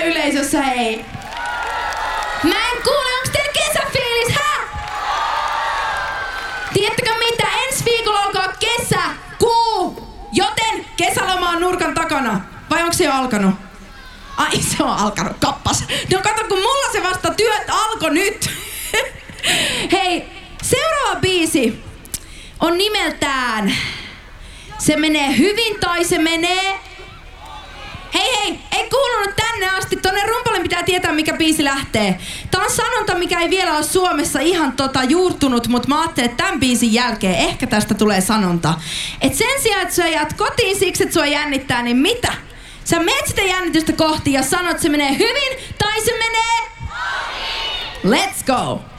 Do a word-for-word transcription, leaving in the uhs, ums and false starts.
yleisössä, hei. Mä en kuule, onks teillä kesäfiilis, hä? Tiedättekö mitä? Ensi viikolla alkaa kesäkuu, joten kesäloma on nurkan takana. Vai onko se jo alkanut? Ai, se on alkanut, kappas. No kato, kun mulla se vasta työt alkoi nyt. Hei, seuraava biisi on nimeltään Se menee hyvin tai se menee... Hei hei, ei kuulunut tänne asti. Tonne rumpalle pitää tietää, mikä biisi lähtee. Tää on sanonta, mikä ei vielä ole Suomessa ihan tota juurtunut, mutta mä ajattelin, että tämän biisin jälkeen ehkä tästä tulee sanonta. Et sen sijaan, että sä jäät kotiin siksi, että sua jännittää, niin mitä? Sä meet sitä jännitystä kohti ja sanot, että se menee hyvin tai se menee... Let's go!